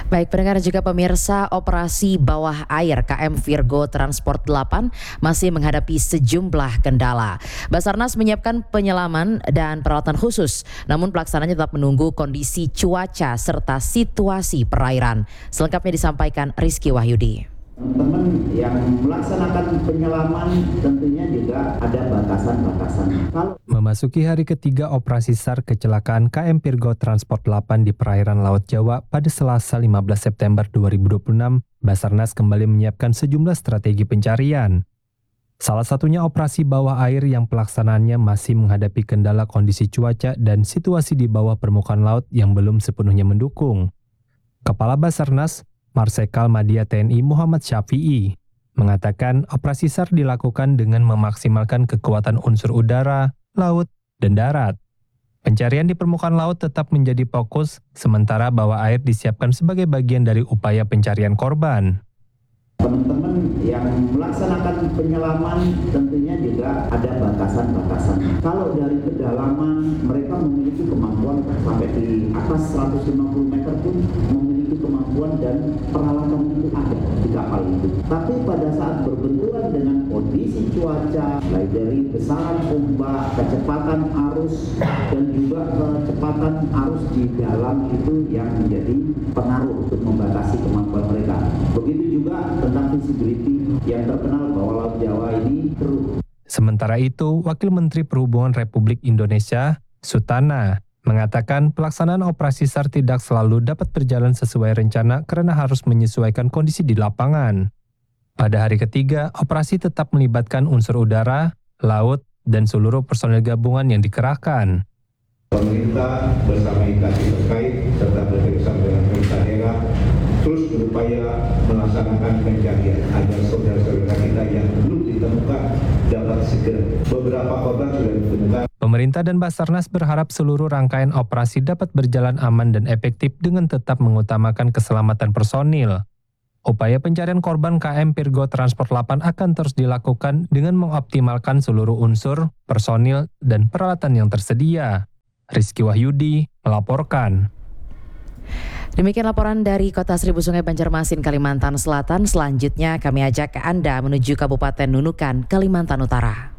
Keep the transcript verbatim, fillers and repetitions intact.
Baik pendengar juga pemirsa, operasi bawah air K M Virgo Transport delapan masih menghadapi sejumlah kendala. Basarnas menyiapkan penyelaman dan peralatan khusus, namun pelaksananya tetap menunggu kondisi cuaca serta situasi perairan. Selengkapnya disampaikan Rizky Wahyudi. Teman-teman yang melaksanakan penyelaman tentunya juga ada batasan-batasan. Kalau Memasuki hari ketiga operasi SAR kecelakaan K M Virgo Transport delapan di perairan Laut Jawa pada Selasa lima belas September dua ribu dua puluh enam, Basarnas kembali menyiapkan sejumlah strategi pencarian. Salah satunya operasi bawah air yang pelaksanaannya masih menghadapi kendala kondisi cuaca dan situasi di bawah permukaan laut yang belum sepenuhnya mendukung. Kepala Basarnas, Marsikal Madya T N I Muhammad Syafi'i, mengatakan operasi SAR dilakukan dengan memaksimalkan kekuatan unsur udara, laut, dan darat. Pencarian di permukaan laut tetap menjadi fokus, sementara bawah air disiapkan sebagai bagian dari upaya pencarian korban. teman-teman yang melaksanakan penyelaman tentunya juga ada batasan-batasan. Kalau dari kedalaman mereka memiliki kemampuan sampai di atas seratus lima puluh meter pun memiliki kemampuan dan peralatan itu ada di kapal itu. Tapi pada saat berbenturan dengan kondisi cuaca, mulai dari besaran ombak, kecepatan arus, dan juga kecepatan arus di dalam itu yang menjadi pengaruh untuk membatasi kemampuan mereka. Begitu juga tentang visibility yang terkenal bahwa Laut Jawa ini keruh. Sementara itu, Wakil Menteri Perhubungan Republik Indonesia, Sutana, mengatakan pelaksanaan operasi SAR tidak selalu dapat berjalan sesuai rencana karena harus menyesuaikan kondisi di lapangan. Pada hari ketiga, operasi tetap melibatkan unsur udara, laut, dan seluruh personel gabungan yang dikerahkan. Pemerintah bersama instansi terkait serta bekerjasama dengan pemerintah daerah terus berupaya melaksanakan pencarian agar saudara-saudara kita yang belum ditemukan dapat segera. Beberapa korban sudah ditemukan. Pemerintah dan Basarnas berharap seluruh rangkaian operasi dapat berjalan aman dan efektif dengan tetap mengutamakan keselamatan personil. Upaya pencarian korban K M Virgo Transport delapan akan terus dilakukan dengan mengoptimalkan seluruh unsur, personil, dan peralatan yang tersedia. Rizky Wahyudi melaporkan. Demikian laporan dari Kota Seribu Sungai Banjarmasin, Kalimantan Selatan. Selanjutnya kami ajak Anda menuju Kabupaten Nunukan, Kalimantan Utara.